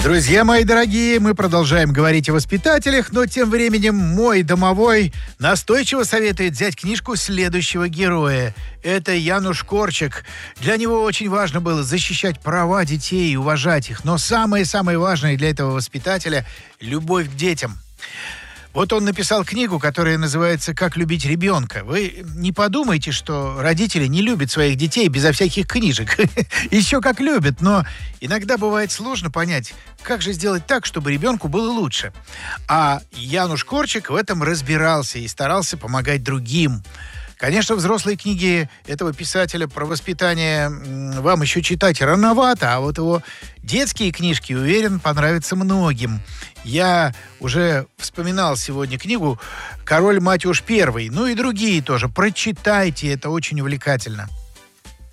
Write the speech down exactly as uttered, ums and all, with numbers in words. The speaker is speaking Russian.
Друзья мои дорогие, мы продолжаем говорить о воспитателях, но тем временем мой домовой настойчиво советует взять книжку следующего героя. Это Януш Корчак. Для него очень важно было защищать права детей и уважать их. Но самое-самое важное для этого воспитателя – любовь к детям. Вот он написал книгу, которая называется «Как любить ребенка». Вы не подумайте, что родители не любят своих детей безо всяких книжек. Еще как любят, но иногда бывает сложно понять, как же сделать так, чтобы ребенку было лучше. А Януш Корчак в этом разбирался и старался помогать другим. Конечно, взрослые книги этого писателя про воспитание вам еще читать рановато, а вот его детские книжки, уверен, понравятся многим. Я уже вспоминал сегодня книгу «Король Матюш Первый», ну и другие тоже. Прочитайте, это очень увлекательно.